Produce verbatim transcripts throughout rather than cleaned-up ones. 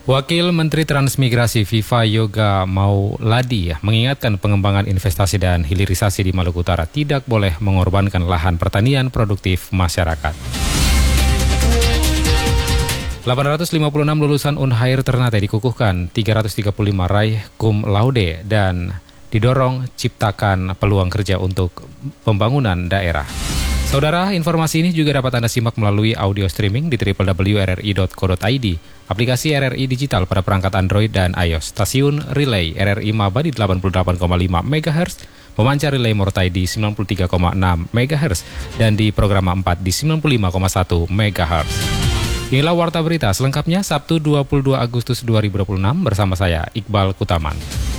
Wakil Menteri Transmigrasi Viva Yoga Mauladi mengingatkan pengembangan investasi dan hilirisasi di Maluku Utara tidak boleh mengorbankan lahan pertanian produktif masyarakat. delapan ratus lima puluh enam lulusan Unhair Ternate dikukuhkan tiga ratus tiga puluh lima raih cum laude dan didorong ciptakan peluang kerja untuk pembangunan daerah. Saudara, informasi ini juga dapat Anda simak melalui audio streaming di w w w titik r r i titik co titik i d, aplikasi R R I Digital pada perangkat Android dan iOS, stasiun relay R R I Maba di delapan puluh delapan koma lima megahertz, pemancar relay Mortai di sembilan puluh tiga koma enam megahertz, dan di Programa empat di sembilan puluh lima koma satu megahertz. Inilah Warta Berita selengkapnya Sabtu dua puluh dua Agustus dua ribu dua puluh enam bersama saya, Iqbal Kutaman.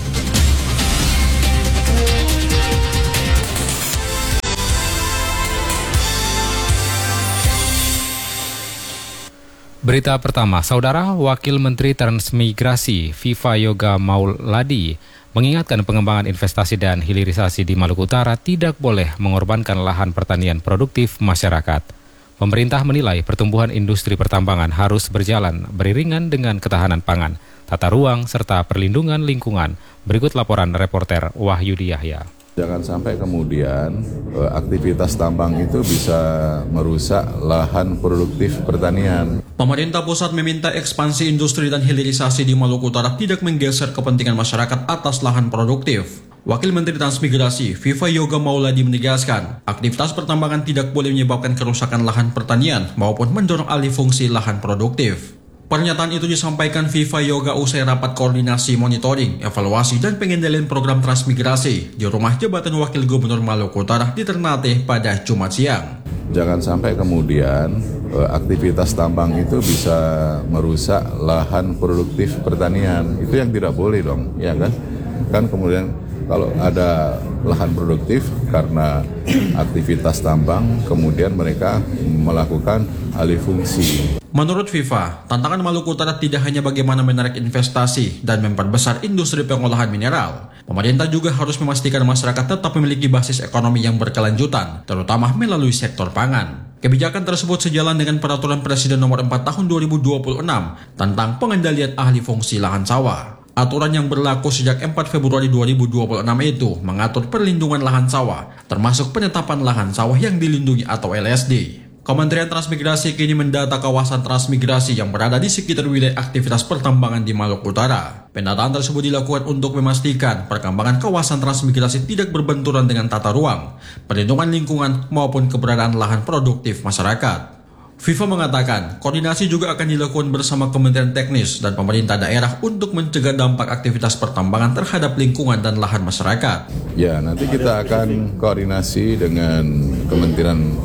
Berita pertama, Saudara, Wakil Menteri Transmigrasi Viva Yoga Mauladi mengingatkan pengembangan investasi dan hilirisasi di Maluku Utara tidak boleh mengorbankan lahan pertanian produktif masyarakat. Pemerintah menilai pertumbuhan industri pertambangan harus berjalan beriringan dengan ketahanan pangan, tata ruang, serta perlindungan lingkungan. Berikut laporan reporter Wahyudi Yahya. Jangan sampai kemudian aktivitas tambang itu bisa merusak lahan produktif pertanian. Pemerintah pusat meminta ekspansi industri dan hilirisasi di Maluku Utara tidak menggeser kepentingan masyarakat atas lahan produktif. Wakil Menteri Transmigrasi Viva Yoga Mauladi menegaskan, aktivitas pertambangan tidak boleh menyebabkan kerusakan lahan pertanian maupun mendorong alih fungsi lahan produktif. Pernyataan itu disampaikan Viva Yoga usai rapat koordinasi monitoring, evaluasi, dan pengendalian program transmigrasi di rumah jabatan Wakil Gubernur Maluku Utara di Ternate pada Jumat siang. Jangan sampai kemudian aktivitas tambang itu bisa merusak lahan produktif pertanian. Itu yang tidak boleh dong, ya kan? Kan kemudian kalau ada lahan produktif karena aktivitas tambang, kemudian mereka melakukan alih fungsi. Menurut Viva, tantangan Maluku Utara tidak hanya bagaimana menarik investasi dan memperbesar industri pengolahan mineral. Pemerintah juga harus memastikan masyarakat tetap memiliki basis ekonomi yang berkelanjutan, terutama melalui sektor pangan. Kebijakan tersebut sejalan dengan Peraturan Presiden Nomor empat Tahun dua ribu dua puluh enam tentang pengendalian ahli fungsi lahan sawah. Aturan yang berlaku sejak empat Februari dua ribu dua puluh enam itu mengatur perlindungan lahan sawah, termasuk penetapan lahan sawah yang dilindungi atau L S D. Kementerian Transmigrasi kini mendata kawasan transmigrasi yang berada di sekitar wilayah aktivitas pertambangan di Maluku Utara. Pendataan tersebut dilakukan untuk memastikan perkembangan kawasan transmigrasi tidak berbenturan dengan tata ruang, perlindungan lingkungan, maupun keberadaan lahan produktif masyarakat. Viva mengatakan, koordinasi juga akan dilakukan bersama Kementerian Teknis dan pemerintah daerah untuk mencegah dampak aktivitas pertambangan terhadap lingkungan dan lahan masyarakat. Ya, nanti kita akan koordinasi dengan Kementerian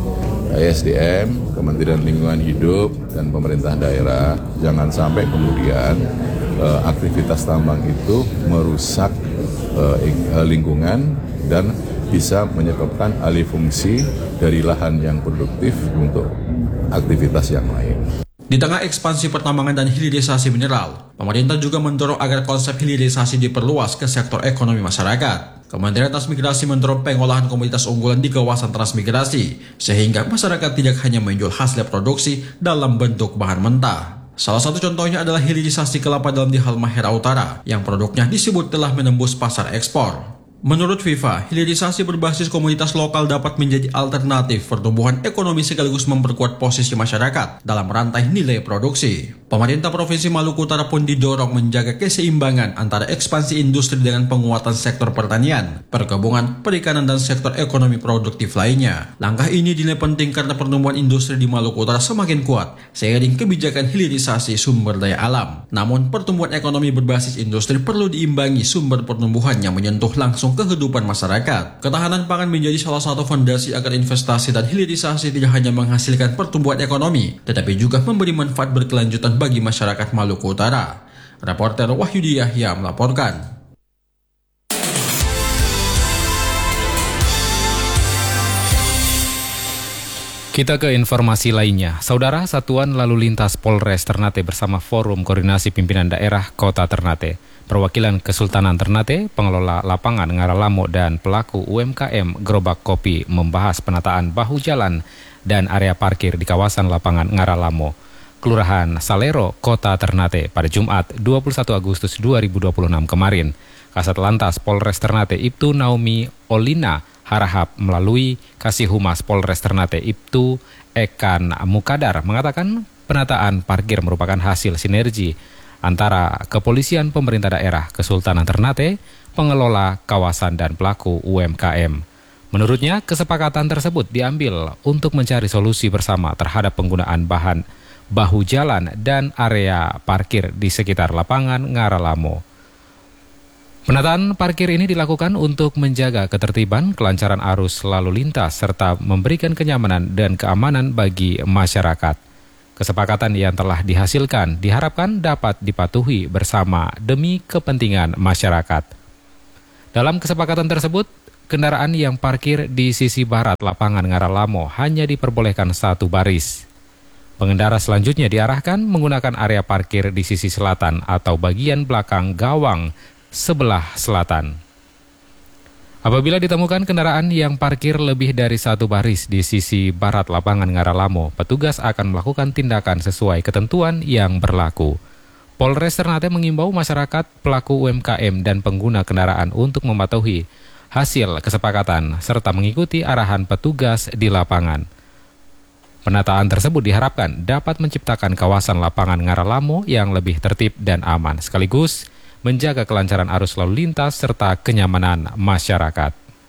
S D M, Kementerian Lingkungan Hidup, dan pemerintah daerah. Jangan sampai kemudian uh, aktivitas tambang itu merusak uh, lingkungan dan bisa menyebabkan alih fungsi dari lahan yang produktif untuk aktivitas yang lain. Di tengah ekspansi pertambangan dan hilirisasi mineral, pemerintah juga mendorong agar konsep hilirisasi diperluas ke sektor ekonomi masyarakat. Kementerian Transmigrasi mendorong pengolahan komoditas unggulan di kawasan transmigrasi, sehingga masyarakat tidak hanya menjual hasil produksi dalam bentuk bahan mentah. Salah satu contohnya adalah hilirisasi kelapa dalam di Halmahera Utara, yang produknya disebut telah menembus pasar ekspor. Menurut Viva, hilirisasi berbasis komunitas lokal dapat menjadi alternatif pertumbuhan ekonomi sekaligus memperkuat posisi masyarakat dalam rantai nilai produksi. Pemerintah Provinsi Maluku Utara pun didorong menjaga keseimbangan antara ekspansi industri dengan penguatan sektor pertanian, perkebunan, perikanan, dan sektor ekonomi produktif lainnya. Langkah ini dinilai penting karena pertumbuhan industri di Maluku Utara semakin kuat seiring kebijakan hilirisasi sumber daya alam. Namun, pertumbuhan ekonomi berbasis industri perlu diimbangi sumber pertumbuhan yang menyentuh langsung kehidupan masyarakat. Ketahanan pangan menjadi salah satu fondasi agar investasi dan hilirisasi tidak hanya menghasilkan pertumbuhan ekonomi, tetapi juga memberi manfaat berkelanjutan bagi masyarakat Maluku Utara. Reporter Wahyudi Yahya melaporkan. Kita ke informasi lainnya. Saudara, Satuan Lalu Lintas Polres Ternate bersama Forum Koordinasi Pimpinan Daerah Kota Ternate, perwakilan Kesultanan Ternate, pengelola lapangan Ngaralamo, dan pelaku U M K M Gerobak Kopi membahas penataan bahu jalan dan area parkir di kawasan lapangan Ngaralamo. Kelurahan Salero, Kota Ternate pada Jumat dua puluh satu Agustus dua ribu dua puluh enam kemarin. Kasat Lantas Polres Ternate Ibtu Naomi Olina Harahap melalui Kasih Humas Polres Ternate Ibtu Ekan Mukadar mengatakan penataan parkir merupakan hasil sinergi antara kepolisian pemerintah daerah Kesultanan Ternate, pengelola kawasan dan pelaku U M K M. Menurutnya, kesepakatan tersebut diambil untuk mencari solusi bersama terhadap penggunaan bahan bahu jalan dan area parkir di sekitar lapangan Ngaralamo. Penataan parkir ini dilakukan untuk menjaga ketertiban, kelancaran arus lalu lintas, serta memberikan kenyamanan dan keamanan bagi masyarakat. Kesepakatan yang telah dihasilkan diharapkan dapat dipatuhi bersama demi kepentingan masyarakat. Dalam kesepakatan tersebut, kendaraan yang parkir di sisi barat lapangan Ngaralamo hanya diperbolehkan satu baris. Pengendara selanjutnya diarahkan menggunakan area parkir di sisi selatan atau bagian belakang gawang sebelah selatan. Apabila ditemukan kendaraan yang parkir lebih dari satu baris di sisi barat lapangan Ngaralamo, petugas akan melakukan tindakan sesuai ketentuan yang berlaku. Polres Ternate mengimbau masyarakat, pelaku U M K M dan pengguna kendaraan untuk mematuhi hasil kesepakatan serta mengikuti arahan petugas di lapangan. Penataan tersebut diharapkan dapat menciptakan kawasan lapangan Ngaralamo yang lebih tertib dan aman, sekaligus menjaga kelancaran arus lalu lintas serta kenyamanan masyarakat.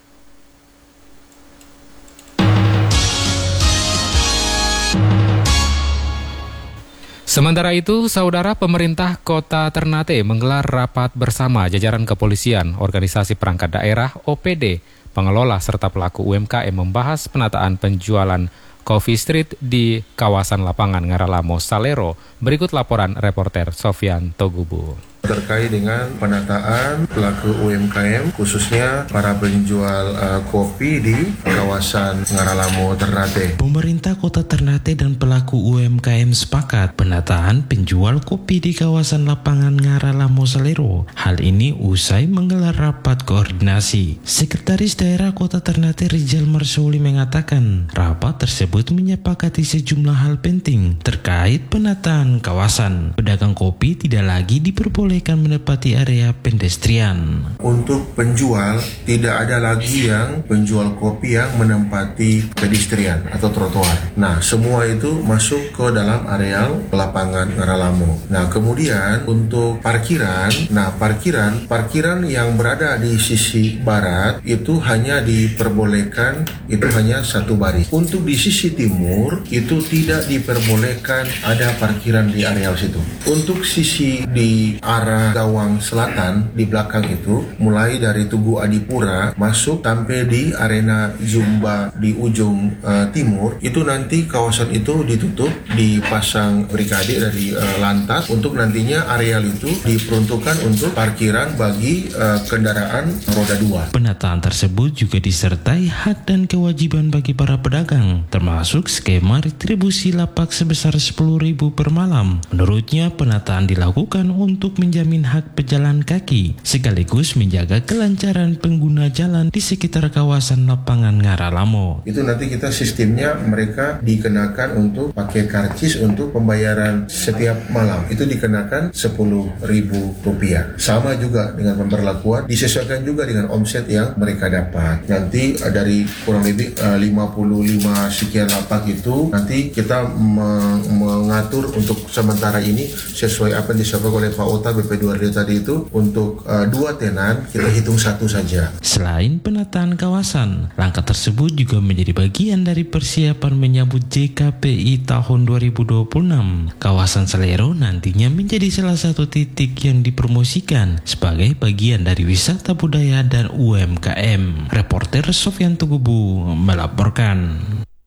Sementara itu, saudara, pemerintah Kota Ternate menggelar rapat bersama jajaran kepolisian, organisasi perangkat daerah, O P D, pengelola serta pelaku U M K M membahas penataan penjualan Coffee Street di kawasan lapangan Ngaralamo Salero. Berikut laporan reporter Sofyan Togubu. Terkait dengan penataan pelaku U M K M, khususnya para penjual uh, kopi di kawasan Ngaralamo Ternate. Pemerintah Kota Ternate dan pelaku U M K M sepakat penataan penjual kopi di kawasan lapangan Ngaralamo Salero. Hal ini usai menggelar rapat koordinasi. Sekretaris Daerah Kota Ternate Rizal Marsuli mengatakan, rapat tersebut menyepakati sejumlah hal penting terkait penataan kawasan. Pedagang kopi tidak lagi diperbolehkan menempati area pedestrian. Untuk penjual, tidak ada lagi yang penjual kopi yang menempati pedestrian atau trotoar. Nah, semua itu masuk ke dalam areal lapangan Ngaralamo. Nah, kemudian untuk parkiran, nah parkiran, parkiran yang berada di sisi barat itu hanya diperbolehkan itu hanya satu baris. Untuk di sisi timur itu tidak diperbolehkan ada parkiran di areal situ. Untuk sisi di arah gawang selatan di belakang itu, mulai dari Tugu Adipura masuk sampai di arena Zumba di ujung uh, timur, itu nanti kawasan itu ditutup, dipasang brigade dari uh, lantas untuk nantinya areal itu diperuntukkan untuk parkiran bagi uh, kendaraan roda dua. Penataan tersebut juga disertai hak dan kewajiban bagi para pedagang, termasuk skema retribusi lapak sebesar sepuluh ribu per malam. Menurutnya, penataan dilakukan untuk menjamin hak pejalan kaki, sekaligus menjaga kelancaran pengguna jalan di sekitar kawasan lapangan Ngaralamo. Itu nanti kita sistemnya mereka dikenakan untuk pakai karcis untuk pembayaran setiap malam. Itu dikenakan sepuluh ribu rupiah. Sama juga dengan pemberlakuan, disesuaikan juga dengan omset yang mereka dapat. Nanti dari kurang lebih uh, lima puluh lima sekian lapak itu nanti kita me- mengatur untuk sementara ini sesuai apa yang disampaikan oleh Pak Ota B P dua R D tadi itu untuk uh, dua tenan kita hitung satu saja. Selain penataan kawasan, langkah tersebut juga menjadi bagian dari persiapan menyambut J K P I tahun dua ribu dua puluh enam. Kawasan Salero nantinya menjadi salah satu titik yang dipromosikan sebagai bagian dari wisata budaya dan U M K M. Reporter Sofyan Tugubu melaporkan.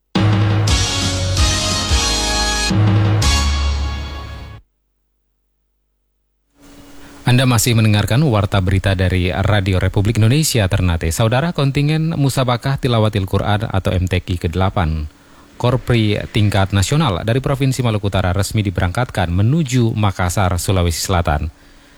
Anda masih mendengarkan Warta Berita dari Radio Republik Indonesia Ternate. Saudara, kontingen Musabakah Tilawatil Quran atau M T Q ke delapan Korpri tingkat nasional dari Provinsi Maluku Utara resmi diberangkatkan menuju Makassar, Sulawesi Selatan.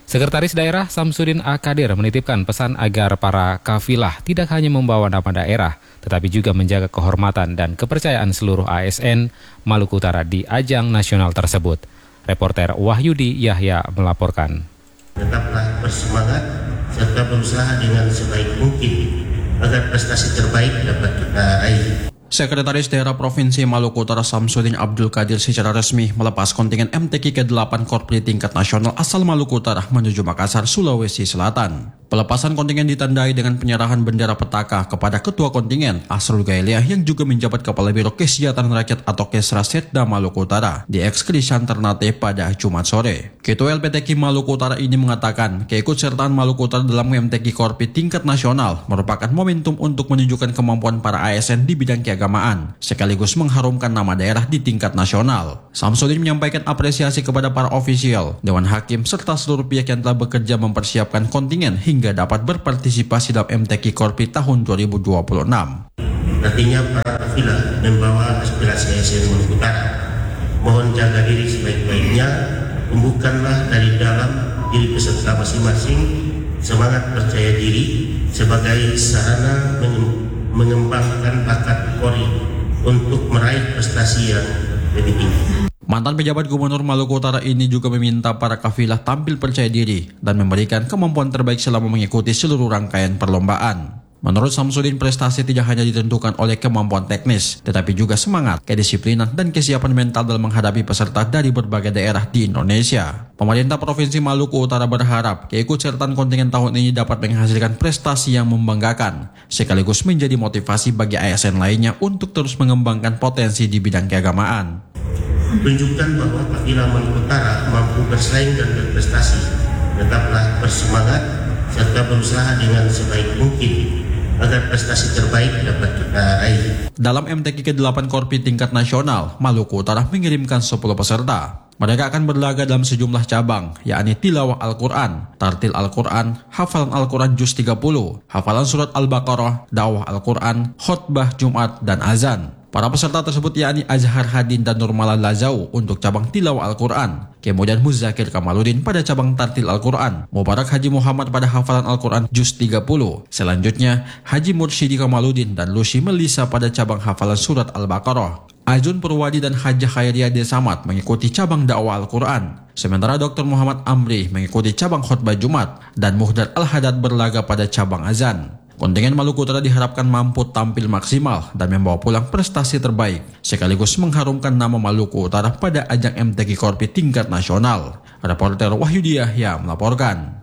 Sekretaris Daerah Samsudin Akadir menitipkan pesan agar para kafilah tidak hanya membawa nama daerah, tetapi juga menjaga kehormatan dan kepercayaan seluruh A S N Maluku Utara di ajang nasional tersebut. Reporter Wahyudi Yahya melaporkan. Tetaplah bersemangat serta berusaha dengan sebaik mungkin agar prestasi terbaik dapat kita raih. Sekretaris Daerah Provinsi Maluku Utara Samsudin Abdul Qadir secara resmi melepas kontingen M T Q ke delapan Korpri tingkat nasional asal Maluku Utara menuju Makassar, Sulawesi Selatan. Pelepasan kontingen ditandai dengan penyerahan bendera petaka kepada Ketua Kontingen Asrul Gailiah yang juga menjabat Kepala Biro Kesejahteraan Rakyat atau Kesra Setda Maluku Utara di Ekskrisan Ternate pada Jumat sore. Ketua L P T Q Maluku Utara ini mengatakan keikutsertaan Maluku Utara dalam M T Q Korpi tingkat nasional merupakan momentum untuk menunjukkan kemampuan para A S N di bidang keagamaan, sekaligus mengharumkan nama daerah di tingkat nasional. Samsudin menyampaikan apresiasi kepada para ofisial, Dewan Hakim, serta seluruh pihak yang telah bekerja mempersiapkan kontingen hingga hingga dapat berpartisipasi dalam M T Q Korpi tahun dua ribu dua puluh enam. Artinya para kafilah membawa aspirasi A S N Maluku Utara. Mohon jaga diri sebaik-baiknya, tumbuhkanlah dari dalam diri peserta masing-masing semangat percaya diri sebagai sarana mengembangkan bakat Polri untuk meraih prestasi yang lebih tinggi. Mantan pejabat Gubernur Maluku Utara ini juga meminta para kafilah tampil percaya diri dan memberikan kemampuan terbaik selama mengikuti seluruh rangkaian perlombaan. Menurut Samsudin, prestasi tidak hanya ditentukan oleh kemampuan teknis, tetapi juga semangat, kedisiplinan, dan kesiapan mental dalam menghadapi peserta dari berbagai daerah di Indonesia. Pemerintah Provinsi Maluku Utara berharap keikutsertaan kontingen tahun ini dapat menghasilkan prestasi yang membanggakan, sekaligus menjadi motivasi bagi A S N lainnya untuk terus mengembangkan potensi di bidang keagamaan. Tunjukkan bahwa kafilah Maluku Utara mampu bersaing dan berprestasi. Tetaplah bersemangat serta berusaha dengan sebaik mungkin agar prestasi terbaik dapat kita raih. Dalam M T Q ke delapan Korpi tingkat nasional, Maluku Utara mengirimkan sepuluh peserta. Mereka akan berlaga dalam sejumlah cabang, yakni tilawah Al-Quran, tartil Al-Quran, hafalan Al-Quran Juz tiga puluh, hafalan surat Al-Baqarah, dakwah Al-Quran, khutbah Jumat, dan azan. Para peserta tersebut yakni Azhar Hadin dan Nurmala Lazau untuk cabang tilawah Al-Quran, kemudian Muzakir Kamaludin pada cabang tartil Al-Quran, Mubarak Haji Muhammad pada hafalan Al-Quran Juz tiga puluh, selanjutnya Haji Mursyidi Kamaludin dan Lucy Melisa pada cabang hafalan surat Al-Baqarah. Azun Purwadi dan Hajah Khairiyah Desamat mengikuti cabang dakwah Al-Quran, sementara Doktor Muhammad Amri mengikuti cabang khutbah Jumat dan Muhdar Al-Hadad berlaga pada cabang azan. Kontingen Maluku Utara diharapkan mampu tampil maksimal dan membawa pulang prestasi terbaik, sekaligus mengharumkan nama Maluku Utara pada ajang M T Q Korpi tingkat nasional. Reporter Wahyudi Yahya melaporkan.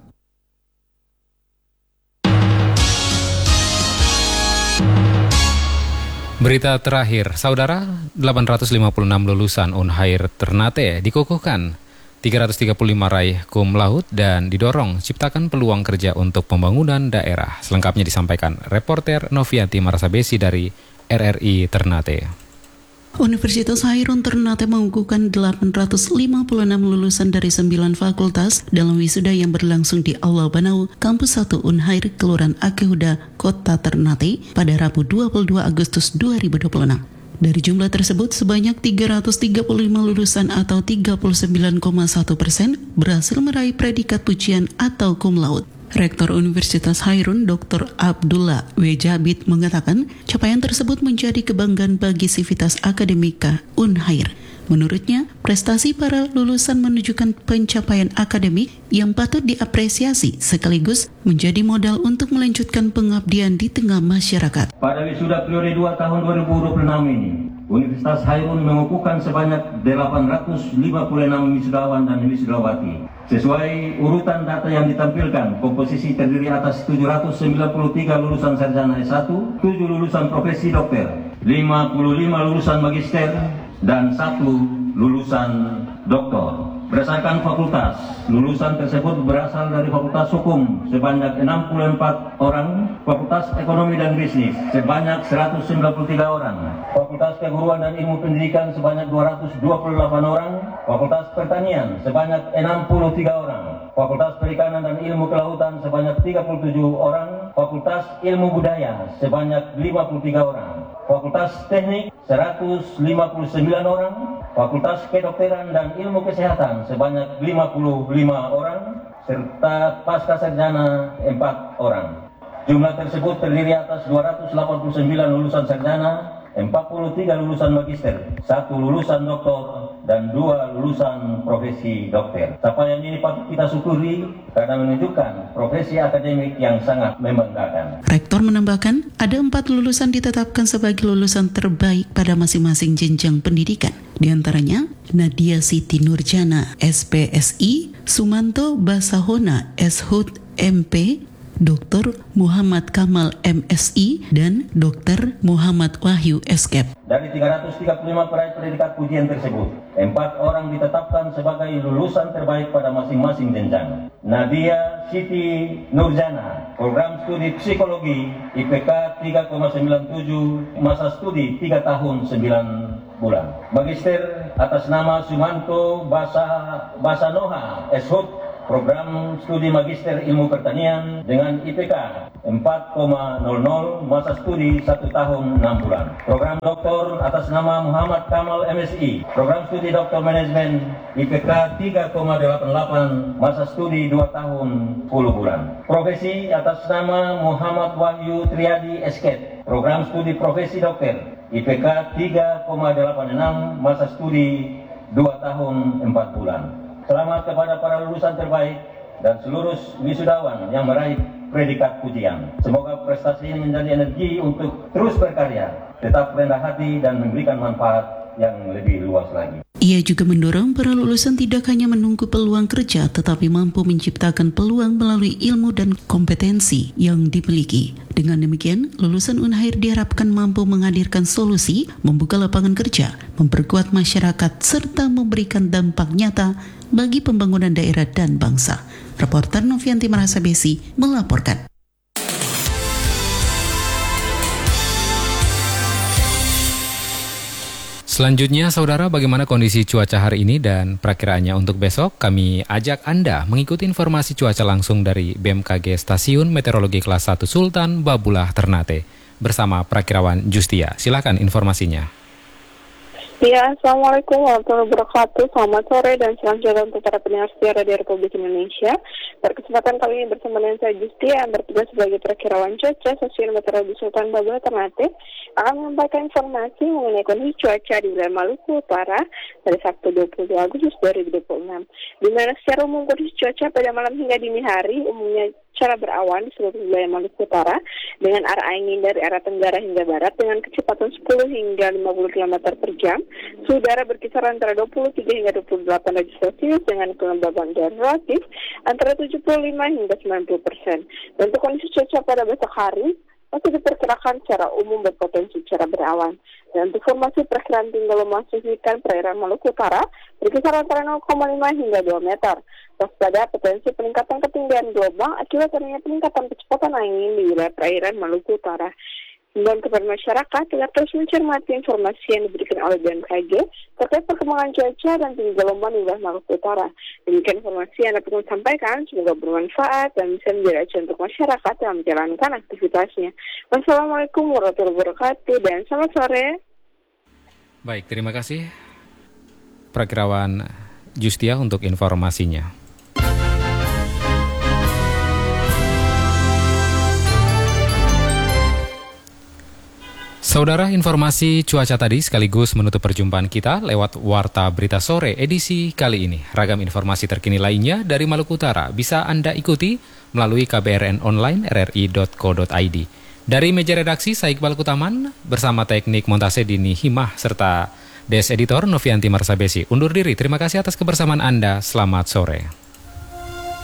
Berita terakhir, Saudara, delapan ratus lima puluh enam lulusan Unhair Ternate dikukuhkan tiga ratus tiga puluh lima raih cum laude dan didorong ciptakan peluang kerja untuk pembangunan daerah. Selengkapnya disampaikan reporter Novianti Marasabesi dari R R I Ternate. Universitas Hairun Ternate mengukuhkan delapan ratus lima puluh enam lulusan dari sembilan fakultas dalam wisuda yang berlangsung di Aula Banau, Kampus satu Unhair, Kelurahan Akehuda, Kota Ternate pada Rabu dua puluh dua Agustus dua ribu dua puluh enam. Dari jumlah tersebut, sebanyak tiga ratus tiga puluh lima lulusan atau tiga puluh sembilan koma satu persen berhasil meraih predikat pujian atau cum laude. Rektor Universitas Hairun, Doktor Abdullah W. Jabid mengatakan, capaian tersebut menjadi kebanggaan bagi sivitas akademika Unhair. Menurutnya, prestasi para lulusan menunjukkan pencapaian akademik yang patut diapresiasi sekaligus menjadi modal untuk melanjutkan pengabdian di tengah masyarakat. Pada wisuda periode dua tahun dua ribu dua puluh enam ini, Universitas Hairun mengukuhkan sebanyak delapan ratus lima puluh enam wisudawan dan wisudawati. Sesuai urutan data yang ditampilkan, komposisi terdiri atas tujuh ratus sembilan puluh tiga lulusan sarjana S satu, tujuh lulusan profesi dokter, lima puluh lima lulusan magister, dan satu lulusan doktor. Berdasarkan fakultas, lulusan tersebut berasal dari Fakultas Hukum sebanyak enam puluh empat orang, Fakultas Ekonomi dan Bisnis sebanyak seratus sembilan puluh tiga orang, Fakultas Keguruan dan Ilmu Pendidikan sebanyak dua ratus dua puluh delapan orang, Fakultas Pertanian sebanyak enam puluh tiga orang, Fakultas Perikanan dan Ilmu Kelautan sebanyak tiga puluh tujuh orang, Fakultas Ilmu Budaya sebanyak lima puluh tiga orang, Fakultas Teknik seratus lima puluh sembilan orang, Fakultas Kedokteran dan Ilmu Kesehatan sebanyak lima puluh lima orang, serta pasca sarjana empat orang. Jumlah tersebut terdiri atas dua ratus delapan puluh sembilan lulusan sarjana, empat puluh tiga lulusan magister, satu lulusan doktor, dan dua lulusan profesi dokter. Capaian ini patut kita syukuri karena menunjukkan profesi akademik yang sangat membanggakan. Rektor menambahkan, ada empat lulusan ditetapkan sebagai lulusan terbaik pada masing-masing jenjang pendidikan. Di antaranya, Nadia Siti Nurjana, S P S I, Sumanto Basahona, S H U D M P, Doktor Muhammad Kamal M Si, dan Doktor Muhammad Wahyu S K E P. Dari tiga ratus tiga puluh lima peraih predikat pujian tersebut, empat orang ditetapkan sebagai lulusan terbaik pada masing-masing jenjang. Nadia Siti Nurjana, program studi psikologi, I P K tiga koma sembilan tujuh, masa studi tiga tahun sembilan bulan. Magister atas nama Sumanto Basa Basanoha, S H U D, program studi Magister Ilmu Pertanian dengan I P K empat koma nol nol, masa studi satu tahun enam bulan. Program doktor atas nama Muhammad Kamal M Si, program studi Doktor Manajemen I P K tiga koma delapan delapan, masa studi dua tahun sepuluh bulan. Profesi atas nama Muhammad Wahyu Triadi S K E P, program studi Profesi Dokter I P K tiga koma delapan enam, masa studi dua tahun empat bulan. Selamat kepada para lulusan terbaik dan seluruh wisudawan yang meraih predikat pujian. Semoga prestasi ini menjadi energi untuk terus berkarya, tetap rendah hati dan memberikan manfaat yang lebih luas lagi. Ia juga mendorong para lulusan tidak hanya menunggu peluang kerja, tetapi mampu menciptakan peluang melalui ilmu dan kompetensi yang dimiliki. Dengan demikian, lulusan Unhair diharapkan mampu menghadirkan solusi, membuka lapangan kerja, memperkuat masyarakat, serta memberikan dampak nyata bagi pembangunan daerah dan bangsa. Reporter Novianti Marasabesi melaporkan. Selanjutnya, saudara, bagaimana kondisi cuaca hari ini dan perakiraannya untuk besok? Kami ajak Anda mengikuti informasi cuaca langsung dari B M K G Stasiun Meteorologi Kelas satu Sultan Babulah Ternate bersama Prakirawan Justia. Silakan informasinya. Ya, Assalamualaikum warahmatullahi wabarakatuh. Selamat sore dan salam sejahtera untuk para pendengar setia Radio Republik Indonesia. Berkesempatan kali ini bersama dengan saya Justia yang bertugas sebagai Prakirawan Cuaca Stasiun Meteorologi Sultan Babulah Ternate akan menyampaikan informasi mengenai kondisi cuaca di wilayah Maluku Utara pada Sabtu dua puluh dua Agustus dua ribu dua puluh enam. Di mana secara umum kondisi cuaca pada malam hingga dini hari umumnya secara berawan di seluruh wilayah Maluku Utara dengan arah angin dari arah tenggara hingga barat dengan kecepatan sepuluh hingga lima puluh kilometer per jam. Suhu udara berkisar antara dua puluh tiga hingga dua puluh delapan derajat Celcius dengan kelembaban udara relatif antara tujuh puluh lima hingga sembilan puluh persen. Dan untuk kondisi cuaca pada besok hari masih diperkirakan secara umum berpotensi secara berawan. Dan untuk formasi perkiraan tinggi gelombang signifikan perairan Maluku Utara berkisar antara nol koma lima hingga dua meter. Waspada potensi peningkatan ketinggian gelombang akibat adanya peningkatan kecepatan angin di wilayah perairan Maluku Utara. Dan kepada masyarakat tidak terus mencermati informasi yang diberikan oleh B M K G terkait perkembangan cuaca dan tinggi gelombang di wilayah Maluku Utara. Demikian informasi yang dapat kami sampaikan, semoga bermanfaat dan bisa menjadi acuan untuk masyarakat dalam menjalankan aktivitasnya. Wassalamualaikum warahmatullahi wabarakatuh dan selamat sore. Baik, terima kasih Prakirawan Justia untuk informasinya. Saudara, informasi cuaca tadi sekaligus menutup perjumpaan kita lewat Warta Berita Sore edisi kali ini. Ragam informasi terkini lainnya dari Maluku Utara bisa Anda ikuti melalui K B R N online r r i dot co dot i d. Dari meja redaksi, saya Iqbal Kutaman bersama teknik montase Dini Himah serta Des Editor Novianti Marsabesi. Undur diri, terima kasih atas kebersamaan Anda. Selamat sore.